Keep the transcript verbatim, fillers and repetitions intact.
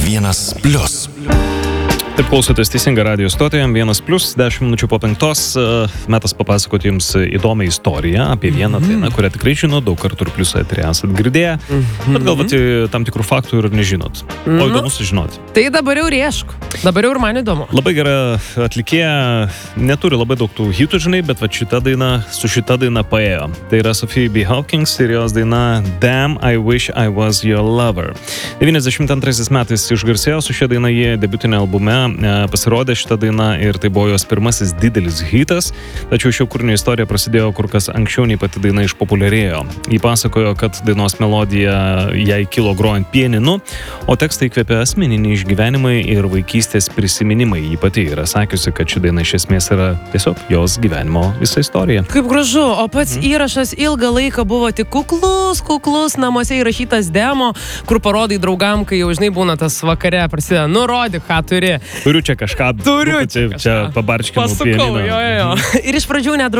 vienas plius. Taip klausotės teisingą radijo stotelę, vienas plius, dešimt minučių po penktos, metas papasakoti jums įdomią istoriją apie vieną mm-hmm. dainą, kurią tikrai žinot, daug kartų ir pliusą eterį esat girdėję, mm-hmm. bet galbūt tam tikrų faktų ir nežinot. O nu, įdomu sužinoti. Tai dabar jau riešk. Dabar jau ir man įdomu. Labai gera atlikėja, neturi labai daug tų hitų, žinai, bet va šita daina, su šita daina paėjo. Tai yra Sophie B. Hawkins ir jos daina Damn, I Wish I Was Your Lover. devyniasdešimt antraisiais metais išgarsėjo su šia daina, jie debiutinė albume pasirodė šitą dainą ir tai buvo jos pirmasis didelis hitas, tačiau šio kūrinio istorija prasidėjo kur kas anksčiau nei pati daina išpopuliarėjo. Ji pasakojo, kad dainos melodija jai kilo grojant pianinu, o tekstą įkvėpė asmeniniai išgyvenimai ir vaikystės prisiminimai. Ji pati yra sakiusi, kad ši daina iš esmės yra tiesiog jos gyvenimo visa istorija. Kaip gražu, o pats mm. įrašas ilgą laiką buvo tik kuklus, kuklus, namuose įrašytas demo, kur parodai draugam, kai jau žinai būna tas vakare prasideda, nurodyk, ką turi. Turiu čia kažką, Turiu čia, čia pabarškinau pianiną. Pasukau, jo, jo. Ir iš pradžių net